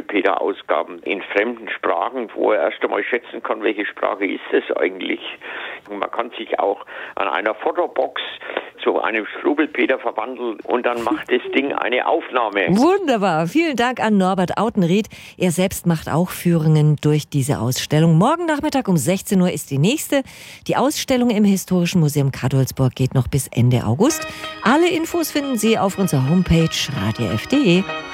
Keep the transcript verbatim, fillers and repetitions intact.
Struwelpeter-Ausgaben in fremden Sprachen, wo er erst einmal schätzen kann, welche Sprache ist es eigentlich. Und man kann sich auch an einer Fotobox zu einem Struwelpeter verwandeln und dann macht das Ding eine Aufnahme. Wunderbar. Vielen Dank an Norbert Autenried. Er selbst macht auch Führungen durch diese Ausstellung. Morgen Nachmittag um sechzehn Uhr ist die nächste. Die Ausstellung im Historischen Museum Cadolzburg geht noch bis Ende August. Alle Infos finden Sie auf unserer Homepage radio f punkt de.